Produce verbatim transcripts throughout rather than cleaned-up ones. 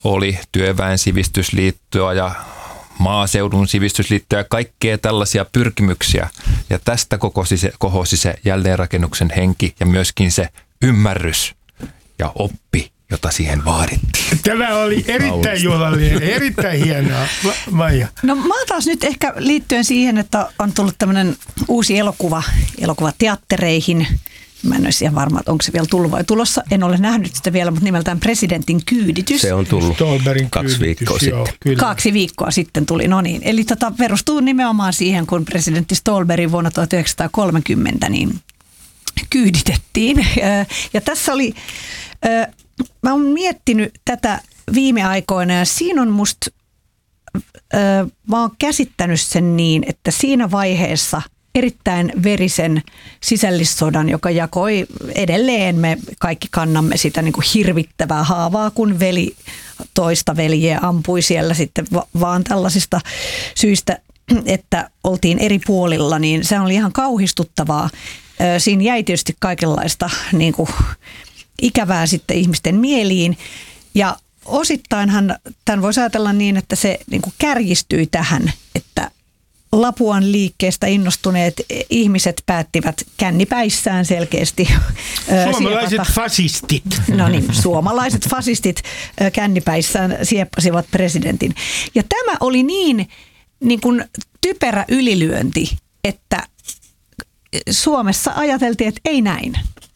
oli työväen sivistysliittoa ja maaseudun sivistysliittoa ja kaikkea tällaisia pyrkimyksiä. Ja tästä kokosi se, kohosi se jälleenrakennuksen henki ja myöskin se ymmärrys ja oppi, jota siihen vaadittiin. Tämä oli erittäin juhlallinen, erittäin hienoa. Maija. No mä taas nyt ehkä liittyen siihen, että on tullut tämmöinen uusi elokuva, elokuva teattereihin. Mä en ole ihan varma, että onko se vielä tullut vai tulossa. En ole nähnyt sitä vielä, mutta nimeltään Presidentin kyyditys. Se on tullut Stolberin kaksi kyyditys, viikkoa joo, sitten. Kyllä. Kaksi viikkoa sitten tuli, no niin. Eli tota, perustuu nimenomaan siihen, kun presidentti Stolberin vuonna tuhatyhdeksänsataakolmekymmentä niin kyyditettiin. Ja tässä oli, mä oon miettinyt tätä viime aikoina ja siinä on musta, mä oon käsittänyt sen niin, että siinä vaiheessa erittäin verisen sisällissodan, joka jakoi edelleen, me kaikki kannamme sitä niin kuin hirvittävää haavaa, kun veli toista veljeä ampui siellä sitten va- vaan tällaisista syistä, että oltiin eri puolilla, niin se oli ihan kauhistuttavaa. Siinä jäi tietysti kaikenlaista niin kuin ikävää sitten ihmisten mieliin ja osittainhan tämän voisi ajatella niin, että se niin kuin kärjistyi tähän, että Lapuan liikkeestä innostuneet ihmiset päättivät kännipäissään selkeästi. Suomalaiset siepata. fasistit. No niin, suomalaiset fasistit kännipäissään sieppasivat presidentin. Ja tämä oli niin, niin kuin typerä ylilyönti, että Suomessa ajateltiin, että ei näin.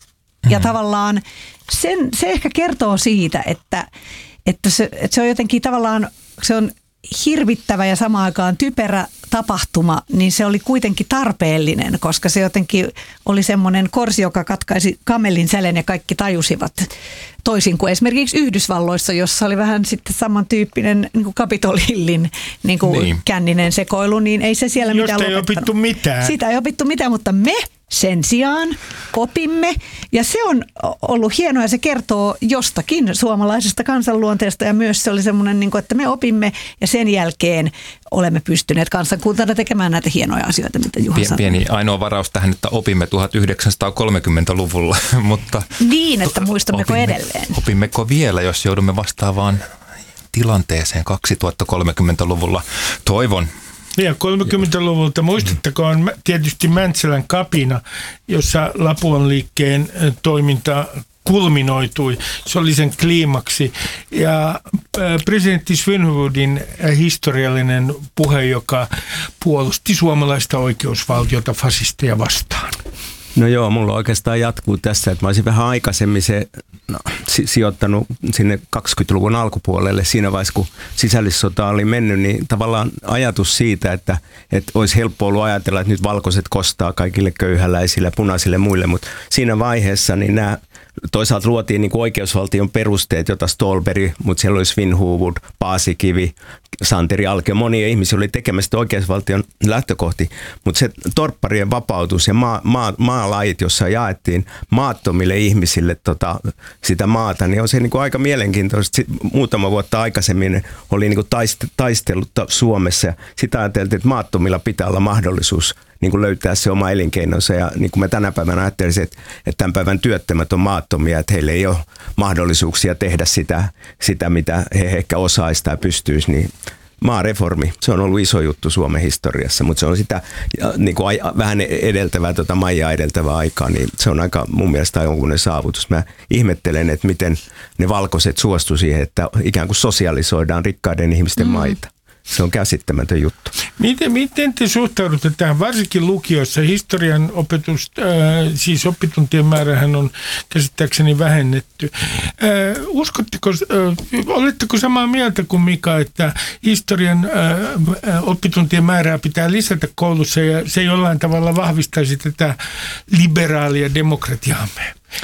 Ja tavallaan sen, se ehkä kertoo siitä, että, että, se, että se on jotenkin tavallaan, se on hirvittävä ja samaan aikaan typerä tapahtuma, niin se oli kuitenkin tarpeellinen, koska se jotenkin oli semmoinen korsi, joka katkaisi kamelin sälän ja kaikki tajusivat toisin kuin esimerkiksi Yhdysvalloissa, jossa oli vähän sitten samantyyppinen niin kuin Capitol Hillin niin kuin niin. känninen sekoilu, niin ei se siellä mitään Josta ei opittu mitään. Sitä ei opittu mitään, mutta me sen sijaan opimme ja se on ollut hienoa ja se kertoo jostakin suomalaisesta kansanluonteesta ja myös se oli semmoinen, niin kuin, että me opimme ja sen jälkeen olemme pystyneet kansankuntana tekemään näitä hienoja asioita, mitä Juha Pien, sanoi. Pieni ainoa varaus tähän, että opimme tuhatyhdeksänsataakolmekymmentäluvulla, mutta niin, että muistammeko opimme, edelleen. Opimmeko vielä, jos joudumme vastaavaan tilanteeseen kaksituhattakolmekymmentäluvulla? Toivon. Ja kolmekymmentäluvulta muistatteko on tietysti Mäntsälän kapina, jossa Lapuan liikkeen toiminta kulminoitui. Se oli sen kliimaksi. Ja presidentti Svinhufvudin historiallinen puhe, joka puolusti suomalaista oikeusvaltiota fasisteja vastaan. No joo, mulla oikeastaan jatkuu tässä, että mä olisin vähän aikaisemmin se no, si- sijoittanut sinne kaksikymmentäluvun alkupuolelle siinä vaiheessa, kun sisällissota oli mennyt, niin tavallaan ajatus siitä, että, että olisi helppo ollut ajatella, että nyt valkoiset kostaa kaikille köyhäläisille ja punaisille muille, mutta siinä vaiheessa niin nämä toisaalta luotiin niin kuin oikeusvaltion perusteet, jota Stolberg, mutta siellä oli Svinhufvud, Paasikivi, Santeri Alkio, monia ihmisiä oli tekemässä oikeusvaltion lähtökohti, mutta se torpparien vapautus ja maa, maa, maalait, jossa jaettiin maattomille ihmisille tota, sitä maata, niin on se niin kuin aika mielenkiintoista. Muutama vuotta aikaisemmin oli niin kuin taist, taistelut Suomessa ja sitä ajateltiin, että maattomilla pitää olla mahdollisuus niin kuin löytää se oma elinkeinonsa ja niin kuin mä tänä päivänä ajattelisin, että, että tämän päivän työttömät on maattomia, että heillä ei ole mahdollisuuksia tehdä sitä, sitä mitä he ehkä osaisi tai pystyisi, niin maareformi, se on ollut iso juttu Suomen historiassa, mutta se on sitä niin kuin vähän edeltävää, tuota Maijaa edeltävää aikaa, niin se on aika mun mielestä jonkunlainen saavutus. Mä ihmettelen, että miten ne valkoiset suostu siihen, että ikään kuin sosialisoidaan rikkaiden ihmisten mm. maita. Se on käsittämätön juttu. Miten, miten te suhtaudutte tähän, varsinkin lukiossa? Historian opetus, äh, siis oppituntien määrähän on käsittääkseni vähennetty. Äh, uskotteko, äh, oletteko samaa mieltä kuin Mika, että historian äh, oppituntien määrää pitää lisätä koulussa ja se jollain tavalla vahvistaisi tätä liberaalia demokratiaamme?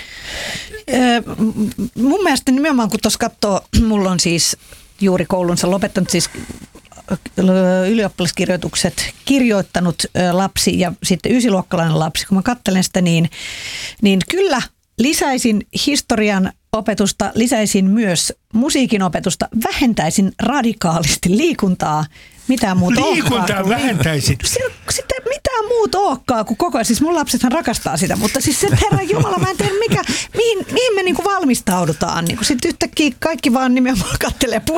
Äh, mun mielestä nimenomaan kun tuossa katsoo, mulla on siis juuri koulunsa lopettanut siis ylioppilaskirjoitukset kirjoittanut lapsi ja sitten ysiluokkalainen lapsi. Kun mä katselen sitä, niin, niin kyllä lisäisin historian opetusta, lisäisin myös musiikin opetusta, vähentäisin radikaalisti liikuntaa. Mitään muuta Liikuntaa vähentäisit. Sitä mitään muuta olekaan kuin koko ajan. Siis mun lapsethan rakastaa sitä, mutta siis se herran jumala, mä en tiedä mikä, mihin, mihin me niinku valmistaudutaan. Niinku sitten yhtäkkiä kaikki vaan nimenomaan kattelee